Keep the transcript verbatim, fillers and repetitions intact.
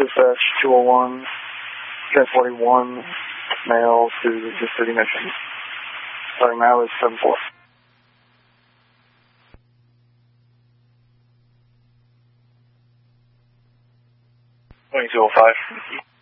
Dispatch two oh one, transporting one male to the city mission. Starting now is seven four. twenty-two oh five.